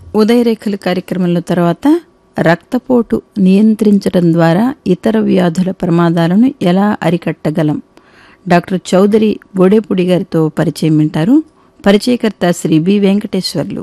ఉదయరేఖలు కార్యక్రమంలో తర్వాత రక్తపోటు నియంత్రించడం ద్వారా ఇతర వ్యాధుల ప్రమాదాలను ఎలా అరికట్టగలం, డాక్టర్ చౌదరి బోడేపూడి గారితో పరిచయం వింటారు. పరిచయకర్త శ్రీ బి వెంకటేశ్వర్లు.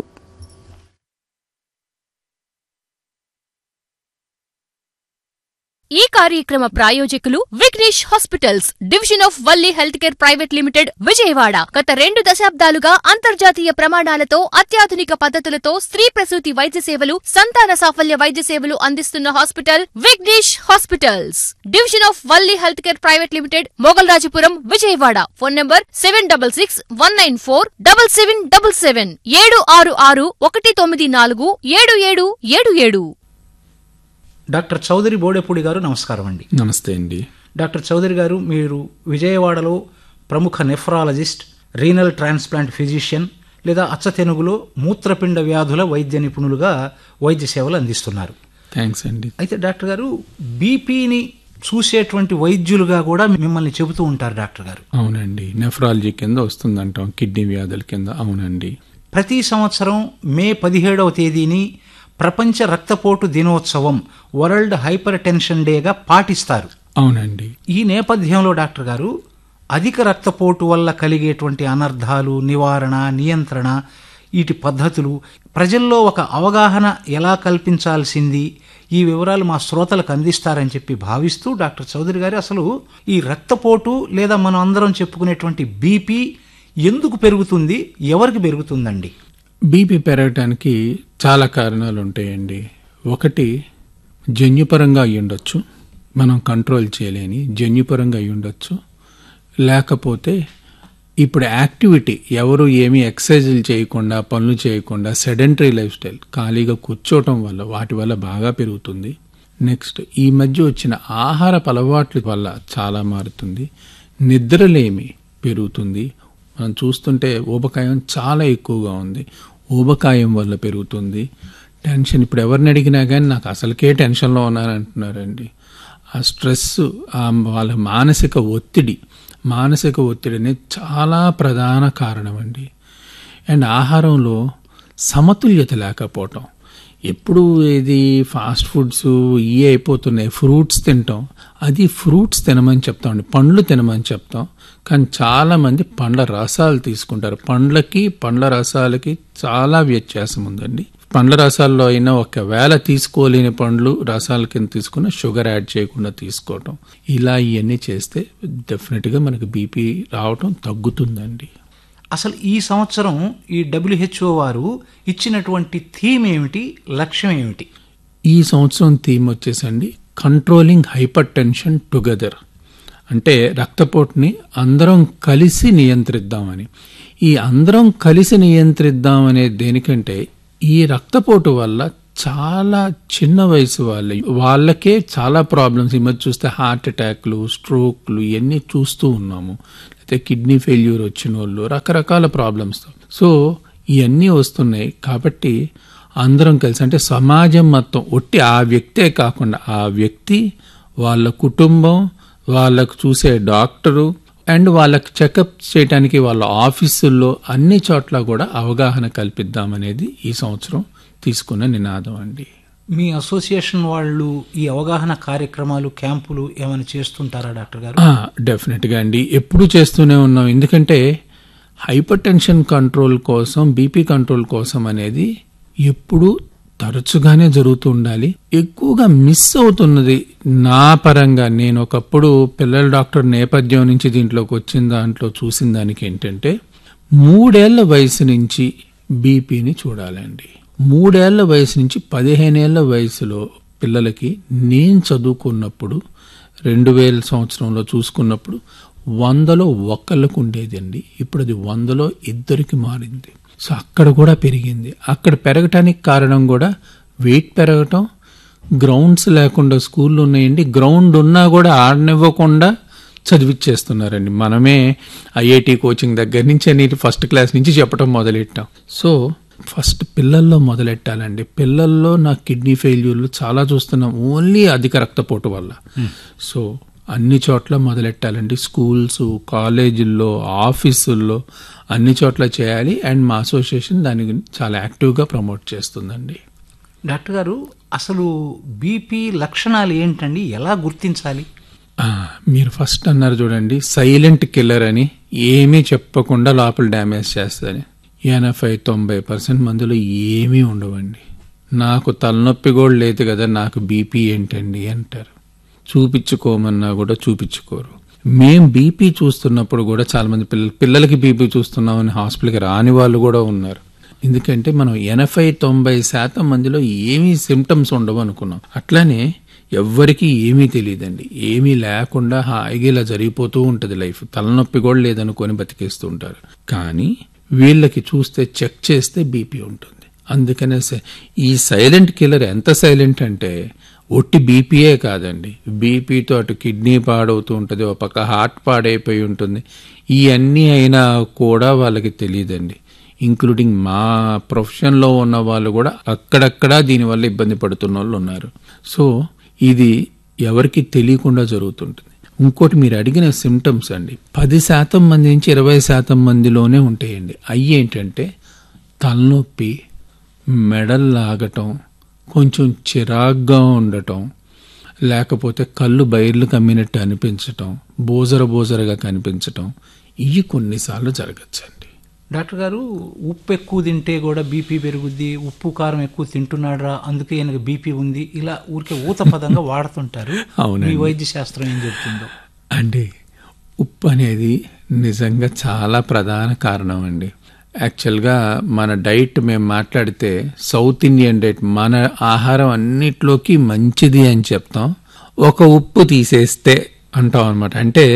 ఈ కార్యక్రమ ప్రాయోజకులు Vignesh hospitals, division of Valli health care private limited, Vijayawada. గత 2 దశాబ్దాలుగా అంతర్జాతీయ ప్రమాణాలతో అత్యాధునిక పద్ధతులతో స్త్రీ ప్రసూతి వైద్య సేవలు, సంతాన సాఫల్య వైద్య సేవలు అందిస్తున్న hospital Vignesh hospitals, division of Valli health care private limited, Mogalrajapuram, Vijayawada. Phone number 7661947777 766194777. Doctor Chowdary Bodepudi గారు నమస్కారం అండి. నమస్తే అండి. డాక్టర్ చౌదరి గారు, మీరు విజయవాడలో ప్రముఖ నెఫ్రాలజిస్ట్, రీనల్ ట్రాన్స్ప్లాంట్ ఫిజిషియన్ లేదా అచ్చతెనుగులో మూత్రపిండ వ్యాధుల వైద్య నిపుణులుగా వైద్య సేవలు అందిస్తున్నారు. థ్యాంక్స్ అండి. అయితే డాక్టర్ గారు, బీపీని చూసేటువంటి వైద్యులుగా కూడా మిమ్మల్ని చెబుతూ ఉంటారు డాక్టర్ గారు. అవునండి, నెఫ్రాలజీ కింద వస్తుందంటాం, కిడ్నీ వ్యాధుల కింద. అవునండి. ప్రతి సంవత్సరం మే 17వ తేదీని ప్రపంచ రక్తపోటు దినోత్సవం, వరల్డ్ హైపర్ టెన్షన్ డేగా పాటిస్తారు. అవునండి. ఈ నేపథ్యంలో డాక్టర్ గారు, అధిక రక్తపోటు వల్ల కలిగేటువంటి అనర్థాలు, నివారణ, నియంత్రణ, వీటి పద్ధతులు, ప్రజల్లో ఒక అవగాహన ఎలా కల్పించాల్సింది, ఈ వివరాలు మా శ్రోతలకు అందిస్తారని చెప్పి భావిస్తూ, డాక్టర్ చౌదరి గారు, అసలు ఈ రక్తపోటు లేదా మనం అందరం చెప్పుకునేటువంటి బీపీ ఎందుకు పెరుగుతుంది, ఎవరికి పెరుగుతుందండి? బీపీ పెరగటానికి చాలా కారణాలు ఉంటాయండి. ఒకటి జన్యుపరంగా అయి ఉండొచ్చు, మనం కంట్రోల్ చేయలేని జన్యుపరంగా అయి ఉండొచ్చు. లేకపోతే ఇప్పుడు యాక్టివిటీ, ఎవరు ఏమీ ఎక్సర్సైజులు చేయకుండా, పనులు చేయకుండా సెడెంటరీ లైఫ్ స్టైల్, ఖాళీగా కూర్చోవటం వల్ల, వాటి వల్ల బాగా పెరుగుతుంది. నెక్స్ట్, ఈ మధ్య వచ్చిన ఆహారపు అలవాట్ల వల్ల చాలా మారుతుంది. నిద్రలేమి పెరుగుతుంది. మనం చూస్తుంటే ఊబకాయం చాలా ఎక్కువగా ఉంది, ఊబకాయం వల్ల పెరుగుతుంది. టెన్షన్, ఇప్పుడు ఎవరిని అడిగినా కానీ నాకు అసలుకే టెన్షన్లో ఉన్నానంటున్నారండి. ఆ స్ట్రెస్, వాళ్ళ మానసిక ఒత్తిడి అనేది చాలా ప్రధాన కారణం అండి. అండ్ ఆహారంలో సమతుల్యత లేకపోవటం, ఎప్పుడు ఇది ఫాస్ట్ ఫుడ్స్ ఇవి అయిపోతున్నాయి. ఫ్రూట్స్ తింటాం, అది ఫ్రూట్స్ తినమని చెప్తామండి, పండ్లు తినమని చెప్తాం. కానీ చాలామంది పండ్ల రసాలు తీసుకుంటారు. పండ్లకి పండ్ల రసాలకి చాలా వ్యత్యాసం ఉందండి. పండ్ల రసాల్లో అయినా ఒకవేళ తీసుకోలేని పండ్లు రసాల కింద తీసుకున్న షుగర్ యాడ్ చేయకుండా తీసుకోవటం, ఇలా ఇవన్నీ చేస్తే డెఫినెట్గా మనకి బీపీ రావటం తగ్గుతుందండి. అసలు ఈ సంవత్సరం ఈ WHO వారు ఇచ్చినటువంటి థీమ్ ఏమిటి, లక్ష్యం ఏమిటి? ఈ సంవత్సరం థీమ్ వచ్చేసండి కంట్రోలింగ్ హైపర్ టెన్షన్ టుగెదర్. అంటే రక్తపోటుని అందరం కలిసి నియంత్రిద్దామని. ఈ అందరం కలిసి నియంత్రిద్దామనే దేనికంటే, ఈ రక్తపోటు వల్ల చాలా చిన్న వయసు వాళ్ళకే చాలా ప్రాబ్లమ్స్, ఈ మధ్య చూస్తే హార్ట్ అటాక్లు, స్ట్రోక్లు ఇవన్నీ చూస్తూ ఉన్నాము. అయితే కిడ్నీ ఫెయిల్యూర్ వచ్చిన వాళ్ళు, రకరకాల ప్రాబ్లమ్స్. సో ఇవన్నీ వస్తున్నాయి. కాబట్టి అందరం కలిసి, అంటే సమాజం మొత్తం, ఒట్టి ఆ వ్యక్తే కాకుండా ఆ వ్యక్తి, వాళ్ళ కుటుంబం, వాళ్ళకు చూసే డాక్టరు, అండ్ వాళ్ళకి చెకప్ చేయడానికి వాళ్ళ ఆఫీసుల్లో, అన్ని చోట్ల కూడా అవగాహన కల్పిద్దామనేది ఈ సంవత్సరం తీసుకున్న నినాదం అండి. మీ అసోసియేషన్ వాళ్ళు ఈ అవగాహన కార్యక్రమాలు, క్యాంపులు ఏమైనా చేస్తుంటారా డాక్టర్ గారు? డెఫినెట్గా అండి, ఎప్పుడు చేస్తూనే ఉన్నాం. ఎందుకంటే హైపర్ టెన్షన్ కంట్రోల్ కోసం, బీపీ కంట్రోల్ కోసం అనేది ఎప్పుడు తరచుగానే జరుగుతూ ఉండాలి. ఎక్కువగా మిస్ అవుతున్నది నా పరంగా, నేను ఒకప్పుడు పిల్లల డాక్టర్ నేపథ్యం నుంచి దీంట్లోకి వచ్చిన దాంట్లో చూసిన దానికి ఏంటంటే, 3 ఏళ్ల వయసు నుంచి బీపీని చూడాలండి. 3 ఏళ్ల వయసు నుంచి 15 ఏళ్ల వయసులో పిల్లలకి నేను చదువుకున్నప్పుడు 2000 సంవత్సరంలో చూసుకున్నప్పుడు 100లో 1 ఉండేదండి. ఇప్పుడు అది 100లో 2 మారింది. సో అక్కడ కూడా పెరిగింది. అక్కడ పెరగటానికి కారణం కూడా వెయిట్ పెరగటం, గ్రౌండ్స్ లేకుండా స్కూళ్ళు ఉన్నాయండి. గ్రౌండ్ ఉన్నా కూడా ఆడనివ్వకుండా చదివిచ్చేస్తున్నారండి. మనమే IIT కోచింగ్ దగ్గర నుంచి అన్నిటి ఫస్ట్ క్లాస్ నుంచి చెప్పడం మొదలెట్టాం. సో ఫస్ట్ పిల్లల్లో మొదలెట్టాలండి. పిల్లల్లో నా కిడ్నీ ఫెయిల్యూర్లు చాలా చూస్తున్నాం, ఓన్లీ అధిక రక్తపోటు వల్ల. సో అన్ని చోట్ల మొదలెట్టాలండి. స్కూల్స్, కాలేజీల్లో, ఆఫీసుల్లో అన్ని చోట్ల చేయాలి. అండ్ మా అసోసియేషన్ దాని గురించి చాలా యాక్టివ్గా ప్రమోట్ చేస్తుందండి. డాక్టర్ గారు, అసలు బీపీ లక్షణాలు ఏంటండి, ఎలా గుర్తించాలి? మీరు ఫస్ట్ అన్నారు చూడండి, సైలెంట్ కిల్లర్ అని, ఏమీ చెప్పకుండా లోపల డ్యామేజ్ చేస్తుందని. 80-90% మందిలో ఏమీ ఉండవండి. నాకు తలనొప్పి కూడా లేదు కదా, నాకు బీపీ ఏంటండి అంటారు. చూపించుకోమన్నా కూడా చూపించుకోరు. మేం బీపీ చూస్తున్నప్పుడు కూడా చాలా మంది పిల్లలకి బీపీ చూస్తున్నామని హాస్పిటల్కి రాని వాళ్ళు కూడా ఉన్నారు. ఎందుకంటే మనం 80-90% మందిలో ఏమీ సిమ్టమ్స్ ఉండవు అనుకున్నాం. అట్లానే ఎవ్వరికీ ఏమీ తెలియదండి. ఏమీ లేకుండా హాయిగా ఇలా జరిగిపోతూ ఉంటుంది లైఫ్. తలనొప్పి కూడా లేదనుకొని బతికేస్తూ ఉంటారు. కానీ వీళ్ళకి చూస్తే చెక్ చేస్తే బీపీ ఉంటుంది. అందుకనే ఈ సైలెంట్ కిల్లర్ ఎంత సైలెంట్ అంటే ఒట్టి బీపీయే కాదండి, బీపీతో అటు కిడ్నీ పాడవుతూ ఉంటుంది, ఒక పక్క హార్ట్ పాడైపోయి ఉంటుంది. ఇవన్నీ అయినా కూడా వాళ్ళకి తెలియదండి. ఇంక్లూడింగ్ మా ప్రొఫెషన్లో ఉన్న వాళ్ళు కూడా అక్కడక్కడ దీనివల్ల ఇబ్బంది పడుతున్న వాళ్ళు ఉన్నారు. సో ఇది ఎవరికి తెలియకుండా జరుగుతుంటుంది. ఇంకోటి, మీరు అడిగిన సిమ్టమ్స్ అండి 10% మంది నుంచి 20% మందిలోనే ఉంటాయండి. అవి ఏంటంటే తలనొప్పి, మెడలు లాగటం, కొంచెం చిరాగ్గా ఉండటం, లేకపోతే కళ్ళు బైర్లు కమ్మినట్టు అనిపించటం, బోజరగా కనిపించటం, ఇవి కొన్నిసార్లు జరగచ్చండి. డాక్టర్ గారు, ఉప్పు ఎక్కువ తింటే కూడా బీపీ పెరుగుద్ది, ఉప్పు కారం ఎక్కువ తింటున్నాడా అందుకే ఈయనకు బీపీ ఉంది, ఇలా ఊరికే ఊత పదంగా వాడుతుంటారు. అవునండి. ఈ వైద్య శాస్త్రం ఏం చెప్తుందో అండి, ఉప్పు అనేది నిజంగా చాలా ప్రధాన కారణం అండి. యాక్చువల్గా మన డైట్ మేము మాట్లాడితే సౌత్ ఇండియన్ డైట్, మన ఆహారం అన్నిట్లోకి మంచిది అని చెప్తాం. ఒక ఉప్పు తీసేస్తే అంటాం అనమాట. అంటే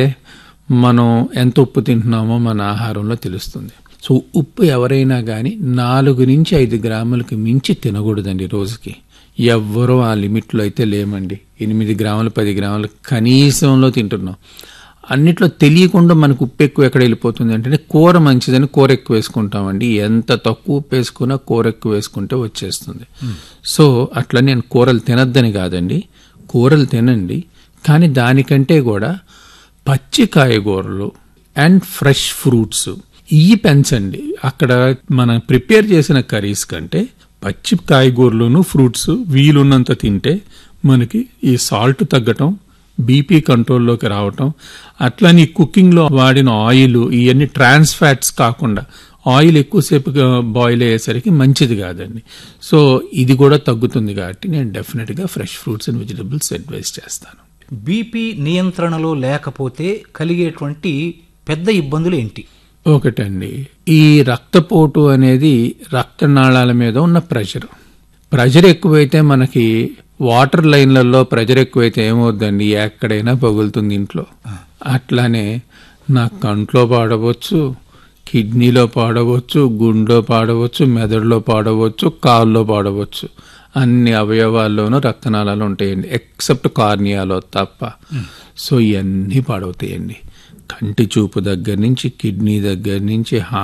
మనం ఎంత ఉప్పు తింటున్నామో మన ఆహారంలో తెలుస్తుంది. సో ఉప్పు ఎవరైనా కానీ 4 నుంచి 5 గ్రాములకు మించి తినకూడదండి రోజుకి. ఎవ్వరూ ఆ లిమిట్లో అయితే లేమండి. 8 గ్రాములు 10 గ్రాములు కనీసంలో తింటున్నాం. అన్నిట్లో తెలియకుండా మనకు ఉప్పు ఎక్కువ ఎక్కడ వెళ్ళిపోతుంది అంటే కూర మంచిదని కూర ఎక్కువ వేసుకుంటామండి. ఎంత తక్కువ ఉప్పు వేసుకున్నా కూర ఎక్కువ వేసుకుంటే వచ్చేస్తుంది. సో అట్లా నేను కూరలు తినద్దని కాదండి, కూరలు తినండి. కానీ దానికంటే కూడా పచ్చి కాయగూరలు అండ్ ఫ్రెష్ ఫ్రూట్స్ ఇవి పెంచండి. అక్కడ మనం ప్రిపేర్ చేసిన కర్రీస్ కంటే పచ్చి కాయగూరలను ఫ్రూట్స్ వీలున్నంత తింటే మనకి ఈ సాల్ట్ తగ్గటం, బీపీ కంట్రోల్లోకి రావటం, అట్లని కుకింగ్లో వాడిన ఆయిల్ ఇవన్నీ ట్రాన్స్ ఫ్యాట్స్ కాకుండా ఆయిల్ ఎక్కువసేపుగా బాయిల్ అయ్యేసరికి మంచిది కాదండి. సో ఇది కూడా తగ్గుతుంది. కాబట్టి నేను డెఫినెట్గా fresh fruits and vegetables advice చేస్తాను. బీపీ నియంత్రణలో లేకపోతే కలిగేటువంటి పెద్ద ఇబ్బందులు ఏంటి? ఒకటండి, ఈ రక్తపోటు అనేది రక్తనాళాల మీద ఉన్న ప్రెషర్ ఎక్కువైతే మనకి వాటర్ లైన్లలో ప్రెషర్ ఎక్కువైతే ఏమవుద్దండి, ఎక్కడైనా పగులుతుంది ఇంట్లో. అట్లానే నాకు కంట్లో పాడవచ్చు, కిడ్నీలో పాడవచ్చు, గుండెలో పాడవచ్చు, మెదడులో పాడవచ్చు, కాల్లో పాడవచ్చు. అన్ని అవయవాల్లోనూ రక్తనాళాలు ఉంటాయండి, ఎక్సెప్ట్ కార్నియాలో తప్ప. సో ఇవన్నీ పాడవుతాయండి. కంటి చూపు దగ్గర నుంచి, కిడ్నీ దగ్గర నుంచి,